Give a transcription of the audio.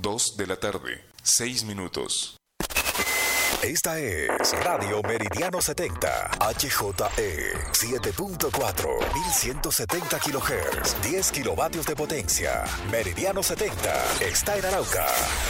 2 de la tarde, 6 minutos. Esta es Radio Meridiano 70, HJE 7.4, 1170 kHz, 10 kilovatios de potencia. Meridiano 70 está en Arauca.